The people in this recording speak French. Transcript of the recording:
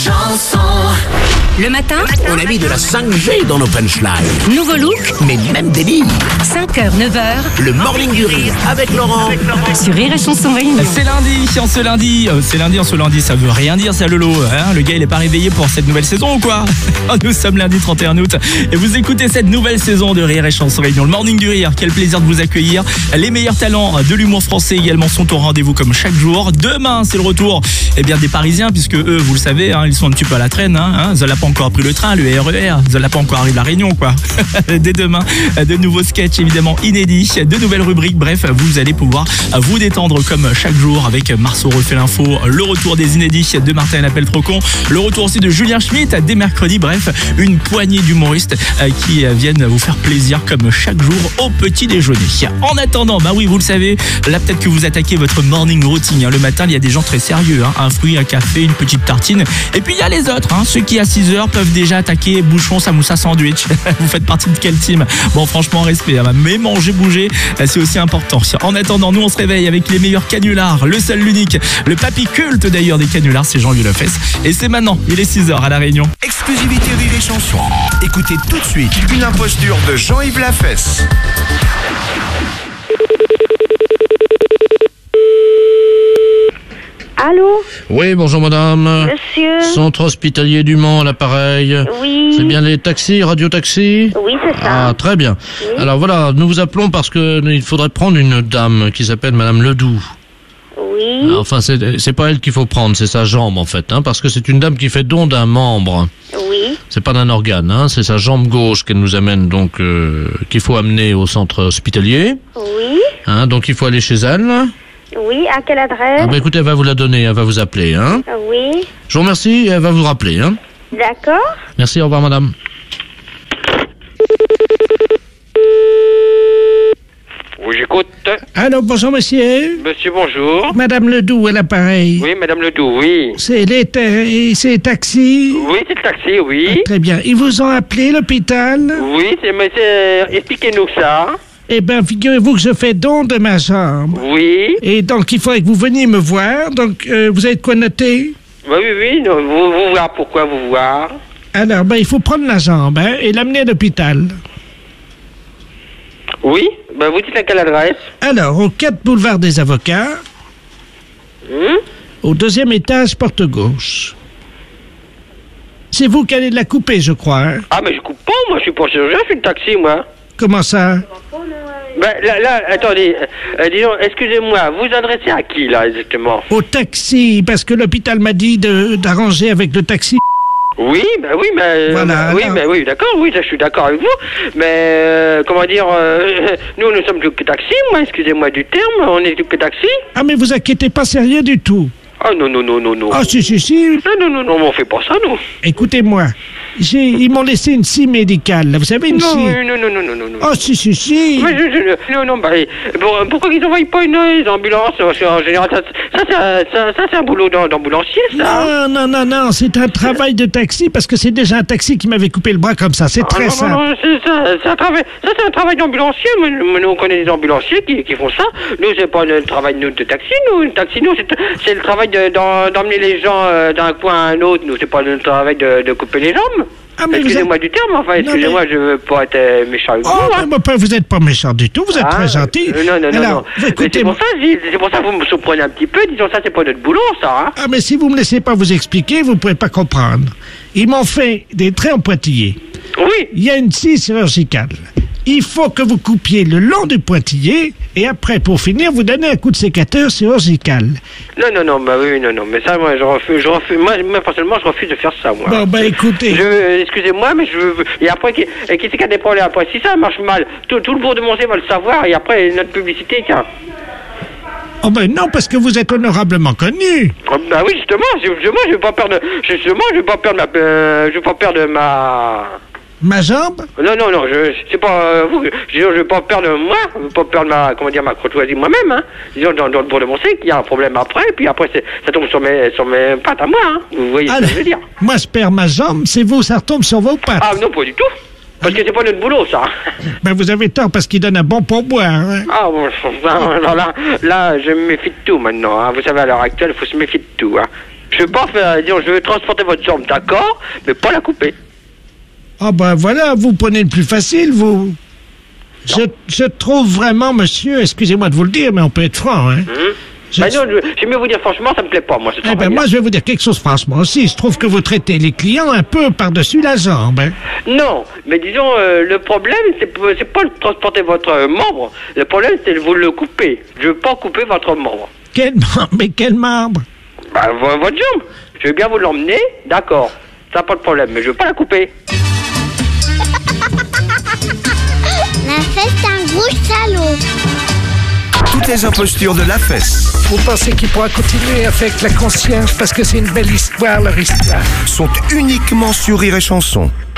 chanson. Le matin, On a mis de la 5G dans nos punchlines. nouveau look, Mais même des livres. 5h, 9h, Le morning du rire avec Laurent. sur Rire et Chanson Réunion. C'est lundi, en ce lundi, ça veut rien dire ça Lolo, hein. Le gars il est pas réveillé pour cette nouvelle saison ou quoi? Nous sommes lundi 31 août et vous écoutez cette nouvelle saison de Rire et Chanson Réunion, le morning du rire. Quel plaisir de vous accueillir. Les meilleurs talents de l'humour français également sont au rendez-vous comme chaque jour. Demain c'est le retour des Parisiens, puisque eux vous le savez, hein, ils sont un petit peu à la traîne, hein. Ils n'ont pas encore pris le train, le RER, ils n'ont pas encore arrivé à la Réunion quoi. Dès demain, de nouveaux sketchs évidemment inédits, de nouvelles rubriques, bref, vous allez pouvoir vous détendre comme chaque jour avec Marceau refait l'info, le retour des inédits de Martin l'appel trop con, le retour aussi de Julien Schmitt dès mercredi, bref, une poignée d'humoristes qui viennent vous faire plaisir comme chaque jour au petit déjeuner. En attendant, bah oui, vous le savez, là peut-être que vous attaquez votre morning routine, hein. Le matin, il y a des gens très sérieux, hein. Un fruit, un café, une petite tartine, et puis il y a les autres, hein. Ceux qui à 6h peuvent déjà attaquer bouchon, samoussa, sandwich. Vous faites partie de quelle team? Bon, franchement, respect, hein. Mais manger, bouger, c'est aussi important. En attendant, nous on se réveille avec les meilleurs canulars, le seul, l'unique, le papy culte d'ailleurs des canulars, c'est Jean-Louis Lefesse. Et c'est maintenant, il est 6h à La Réunion. Exclusivité Rire et Chanson. Écoutez tout de suite une imposture de Jean-Yves Lafesse. Allô, Oui, bonjour madame. monsieur? Centre hospitalier du Mans à l'appareil. Oui. C'est bien les taxis, radio taxi? Oui, c'est ça. Ah, très bien. Oui. Alors voilà, nous vous appelons parce que il faudrait prendre une dame qui s'appelle madame Ledoux. Oui. Enfin, c'est pas elle qu'il faut prendre, c'est sa jambe en fait, hein, parce que c'est une dame qui fait don d'un membre. Oui. C'est pas d'un organe, hein, c'est sa jambe gauche qu'elle nous amène, donc qu'il faut amener au centre hospitalier. Oui. Hein, donc il faut aller chez elle. Oui, à quelle adresse? Ah bah écoutez, elle va vous la donner, elle va vous appeler, hein. Oui. Je vous remercie, elle va vous rappeler, hein. D'accord. Merci, au revoir madame. Oui, j'écoute. Allô, bonjour monsieur. Monsieur, bonjour. Madame Ledoux à l'appareil. Oui, madame Ledoux, oui. C'est c'est taxi. Oui, c'est le taxi, oui. Très bien. Ils vous ont appelé l'hôpital? Oui, expliquez-nous ça. Eh bien, figurez-vous que je fais don de ma jambe. Oui. Et donc, il faudrait que vous veniez me voir. Donc, vous avez de quoi noter? Oui. Non, vous voir, pourquoi vous voir? Alors, il faut prendre la jambe, hein, et l'amener à l'hôpital. Oui. Vous dites à quelle adresse? Alors, au 4 boulevard des Avocats, au 2e étage, porte gauche. C'est vous qui allez la couper, je crois, hein? Ah, mais je coupe pas, moi, je suis pas chirurgien, je suis le taxi, moi. Comment ça? Là, attendez, disons, excusez-moi, vous adressez à qui, là, exactement? Au taxi, parce que l'hôpital m'a dit d'arranger avec le taxi. Oui, Voilà, oui, d'accord, oui, ça, je suis d'accord avec vous, mais, comment dire, nous sommes que taxi, moi, excusez-moi du terme, on est que taxi. Ah, mais vous inquiétez pas, c'est rien du tout. Ah, non. Ah, si. Non, on fait pas ça, nous. Écoutez-moi, ils m'ont laissé une scie médicale, là, vous savez, une scie. Non. Ah, si. Mais non, pourquoi ils n'envoient pas une ambulance? Parce qu'en général, ça c'est un boulot d'ambulancier, ça. Non, c'est un travail de taxi, parce que c'est déjà un taxi qui m'avait coupé le bras comme ça, c'est très simple. Non, c'est un travail d'ambulancier, mais nous, on connaît des ambulanciers qui font ça. Nous, c'est pas le travail de taxi, le taxi, nous, c'est le travail d'emmener les gens d'un coin à un autre, nous, c'est pas le travail de couper les jambes. Ah, mais excusez-moi du terme, enfin, excusez-moi, je veux pas être méchant avec vous. Oh, mais vous n'êtes pas méchant du tout, vous êtes très gentil. Non. Alors, écoutez, c'est pour ça que vous me surprenez un petit peu, disons ça, c'est pas notre boulot, ça, hein. Ah, mais si vous me laissez pas vous expliquer, vous pourrez pas comprendre. Ils m'ont fait des traits en pointillés. Oui. Il y a une scie chirurgicale. Il faut que vous coupiez le long du pointillé et après, pour finir, vous donnez un coup de sécateur chirurgical. Non, mais ça, moi, je refuse, moi, personnellement, je refuse de faire ça, moi. Bon, écoutez. Excusez-moi, mais je veux, et après, qui c'est qui a des problèmes après? Si ça marche mal, tout le bourg de Montsé va le savoir, et après, notre publicité, tiens. Oh, non, parce que vous êtes honorablement connu. Oui, justement, je veux pas perdre, Ma jambe? Non, c'est pas vous. Je veux pas perdre moi, je veux pas perdre ma courtoisie moi-même, hein. Disons dans le bourg de Montsé qu'il y a un problème après, puis après ça tombe sur mes pattes à moi, hein. Vous voyez ce que je veux dire? Moi je perds ma jambe, c'est vous, ça retombe sur vos pattes. Ah non, pas du tout. Parce que c'est pas notre boulot, ça. Vous avez tort, parce qu'il donne un bon pourboire, hein. Ah bon, là, je me méfie de tout maintenant, hein. Vous savez, à l'heure actuelle, il faut se méfier de tout, hein. Je veux pas faire, disons, je veux transporter votre jambe, d'accord, mais pas la couper. Ah ben voilà, vous prenez le plus facile, vous. Je trouve vraiment, monsieur, excusez-moi de vous le dire, mais on peut être franc, hein. Ben non, j'aime mieux vous dire franchement, ça me plaît pas, moi, ce travail. Moi, je vais vous dire quelque chose franchement aussi. Je trouve que vous traitez les clients un peu par-dessus la jambe, hein. Non, mais disons, le problème, c'est pas de transporter votre membre. Le problème, c'est de vous le couper. Je veux pas couper votre membre. Quel membre? Mais quel membre? Bah, votre jambe. Je veux bien vous l'emmener, d'accord. Ça pas de problème, mais je veux pas la couper. La fesse, c'est un gros salaud. Toutes les impostures de la fesse Vous pensez qu'il pourra continuer avec la conscience parce que c'est une belle histoire, leur histoire? sont uniquement sur Rire et Chanson.